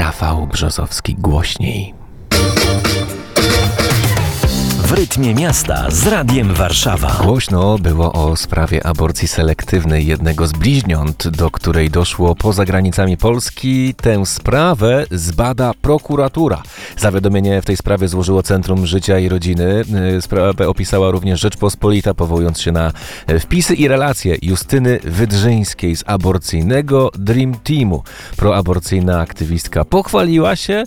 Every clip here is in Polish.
Rafał Brzozowski głośniej. W rytmie miasta z Radiem Warszawa. Głośno było o sprawie aborcji selektywnej jednego z bliźniąt, do której doszło poza granicami Polski. Tę sprawę zbada prokuratura. Zawiadomienie w tej sprawie złożyło Centrum Życia i Rodziny. Sprawę opisała również Rzeczpospolita, powołując się na wpisy i relacje Justyny Wydrzyńskiej z aborcyjnego Dream Teamu. Proaborcyjna aktywistka pochwaliła się,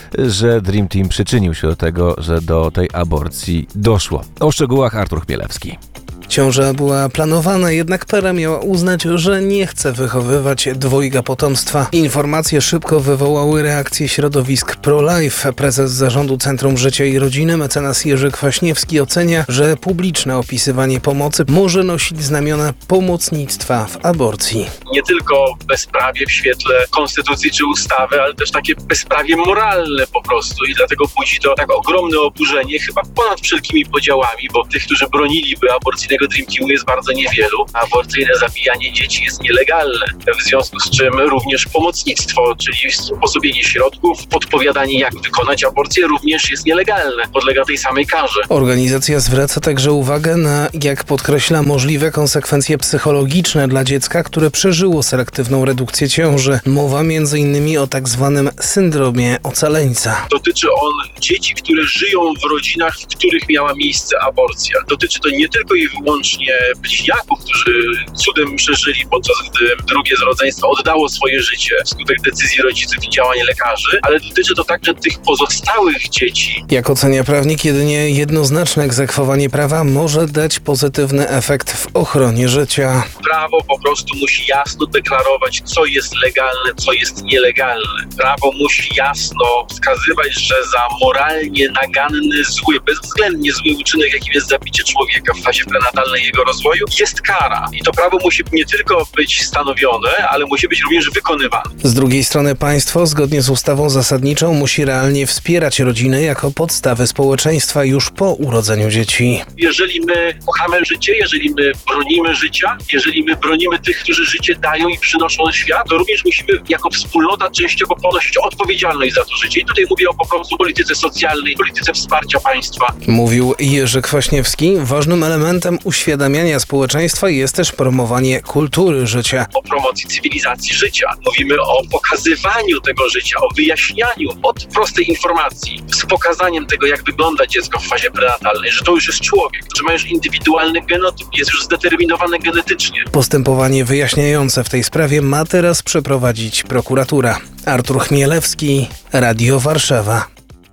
że Dream Team przyczynił się do tego, że do tej aborcji doszło. O szczegółach Artur Chmielewski. Ciąża była planowana, jednak para miała uznać, że nie chce wychowywać dwojga potomstwa. Informacje szybko wywołały reakcję środowisk pro-life. Prezes Zarządu Centrum Życia i Rodziny, mecenas Jerzy Kwaśniewski, ocenia, że publiczne opisywanie pomocy może nosić znamiona pomocnictwa w aborcji. Nie tylko bezprawie w świetle konstytucji czy ustawy, ale też takie bezprawie moralne po prostu i dlatego budzi to tak ogromne oburzenie, chyba ponad wszelkimi podziałami, bo tych, którzy broniliby aborcyjnego Dream Teamu jest bardzo niewielu. Aborcyjne zabijanie dzieci jest nielegalne, w związku z czym również pomocnictwo, czyli usposobienie środków, podpowiadanie jak wykonać aborcję również jest nielegalne, podlega tej samej karze. Organizacja zwraca także uwagę na, jak podkreśla, możliwe konsekwencje psychologiczne dla dziecka, które przeżyło selektywną redukcję ciąży. Mowa m.in. o tak zwanym syndromie ocaleńca. Dotyczy on dzieci, które żyją w rodzinach, w których miała miejsce aborcja. Dotyczy to nie tylko i wyłącznie bliźniaków, którzy cudem przeżyli, podczas gdy drugie z rodzeństwa oddało swoje życie wskutek decyzji rodziców i działań lekarzy, ale dotyczy to także tych pozostałych dzieci. Jak ocenia prawnik, jedynie jednoznaczne egzekwowanie prawa może dać pozytywny efekt w ochronie życia. Prawo po prostu musi jasno deklarować, co jest legalne, co jest nielegalne. Prawo musi jasno wskazywać, że za moralnie naganny, zły, bezwzględnie zły uczynek, jakim jest zabicie człowieka w fazie prenatalnej jego rozwoju, jest kara. I to prawo musi nie tylko być stanowione, ale musi być również wykonywane. Z drugiej strony państwo, zgodnie z ustawą zasadniczą, musi realnie wspierać rodziny jako podstawę społeczeństwa już po urodzeniu dzieci. Jeżeli my kochamy życie, jeżeli my bronimy życia, jeżeli my bronimy tych, którzy życie dają i przynoszą na świat, to również musimy jako wspólnota częściowo ponosić odpowiedzialność za to życie. I tutaj mówię o po prostu polityce socjalnej, polityce wsparcia państwa. Mówił Jerzy Kwaśniewski. Ważnym elementem uświadamiania społeczeństwa jest też promowanie kultury życia. O promocji cywilizacji życia. Mówimy o pokazywaniu tego życia, o wyjaśnianiu od prostej informacji, z pokazaniem tego, jak wygląda dziecko w fazie prenatalnej, że to już jest człowiek, że ma już indywidualny genotyp, jest już zdeterminowane genetycznie. Postępowanie wyjaśniające w tej sprawie ma teraz przeprowadzić prokuratura. Artur Chmielewski, Radio Warszawa.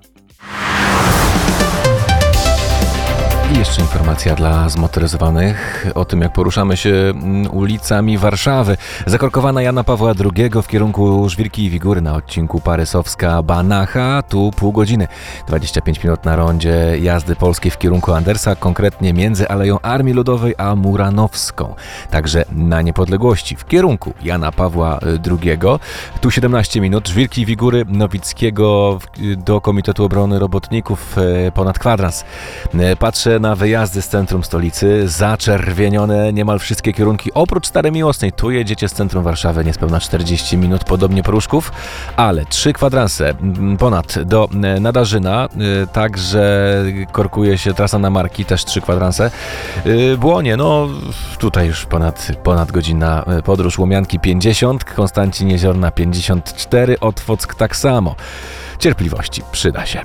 I jeszcze informacja dla zmotoryzowanych o tym, jak poruszamy się ulicami Warszawy. Zakorkowana Jana Pawła II w kierunku Żwirki i Wigury na odcinku Parysowska-Banacha. Tu pół godziny, 25 minut na rondzie jazdy polskiej w kierunku Andersa, konkretnie między Aleją Armii Ludowej a Muranowską. Także na Niepodległości w kierunku Jana Pawła II. Tu 17 minut, Żwirki i Wigury Nowickiego do Komitetu Obrony Robotników ponad kwadrans. Patrzę na wyjazdy z centrum stolicy, zaczerwienione niemal wszystkie kierunki, oprócz Starej Miłosnej. Tu jedziecie z centrum Warszawy niespełna 40 minut, podobnie Pruszków, ale 3 kwadranse ponad do Nadarzyna, także korkuje się trasa na Marki, też 3 kwadranse. Błonie, no tutaj już ponad godzina podróż, Łomianki 50, Konstancin Jeziorna 54, Otwock tak samo. Cierpliwości przyda się.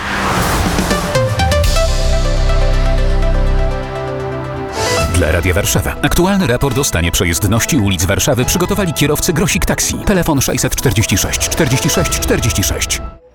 Dla Radia Warszawa. Aktualny raport o stanie przejezdności ulic Warszawy przygotowali kierowcy Grosik Taxi. Telefon 646 46 46.